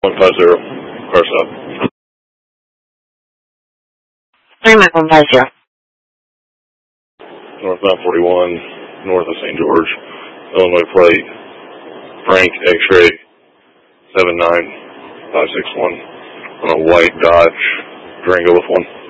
150, car stop. 150. Northbound 41, north of St. George, Illinois plate, Frank X-ray 79561 on a white Dodge Durango with one.